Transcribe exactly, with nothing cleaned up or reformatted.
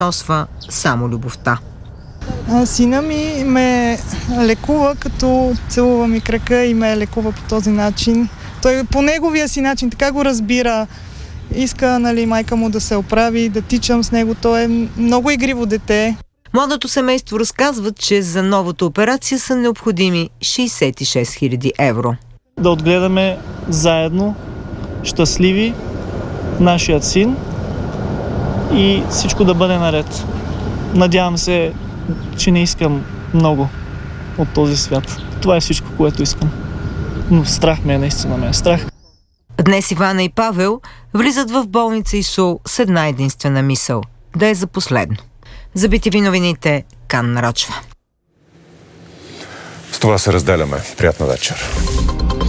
Осва само любовта. А, сина ми ме лекува, като целува ми крака и ме лекува по този начин. Той по неговия си начин така го разбира. Иска, нали, майка му да се оправи, да тичам с него. Той е много игриво дете. Младото семейство разказват, че за новата операция са необходими шейсет и шест хиляди евро. Да отгледаме заедно, щастливи, нашият син и всичко да бъде наред. Надявам се, че не искам много от този свят. Това е всичко, което искам. Но страх ме е, наистина ме е страх. Днес Ивана и Павел влизат в болница ИСУЛ с една единствена мисъл – да е за последно. За би ти ви новините, Кан Нарочва. С това се разделяме. Приятна вечер.